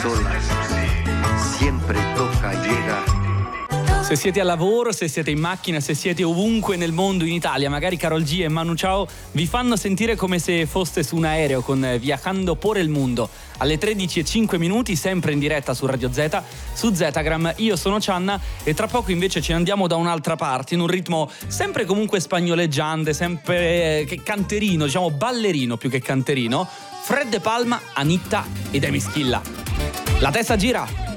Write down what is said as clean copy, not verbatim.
Siempre toca llegar. Se siete al lavoro, se siete in macchina, se siete ovunque nel mondo, in Italia, magari Karol G e Manu Chao vi fanno sentire come se foste su un aereo con Viajando por el Mundo. Alle 13:05, sempre in diretta su Radio Z, su Zetagram. Io sono Cianna e tra poco invece ce ne andiamo da un'altra parte, in un ritmo sempre comunque spagnoleggiante, sempre canterino, diciamo ballerino più che canterino. Fred De Palma, Anitta ed Emi Schilla. La testa gira!